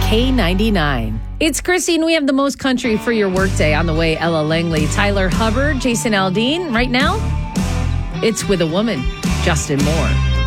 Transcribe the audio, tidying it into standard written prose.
K99. It's Christine. We have the most country for your workday on the way. Ella Langley, Tyler Hubbard, Jason Aldean. Right now, it's with a woman, Justin Moore.